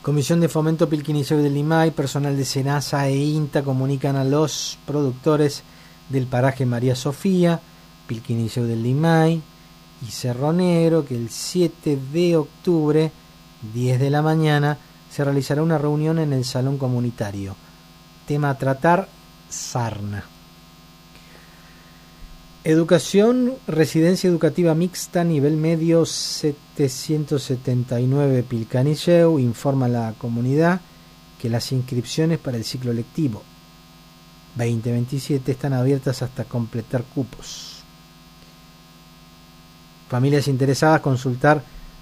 Comisión de Fomento Pilquinillo del Limay, personal de Senasa e INTA comunican a los productores del paraje María Sofía, Pilquinillo del Limay y Cerro Negro que el 7 de octubre, 10 de la mañana, se realizará una reunión en el Salón Comunitario. Tema a tratar, sarna. Educación, residencia educativa mixta, nivel medio 779 Pilcanilleu, informa a la comunidad que las inscripciones para el ciclo lectivo 2027 están abiertas hasta completar cupos. Familias interesadas consultar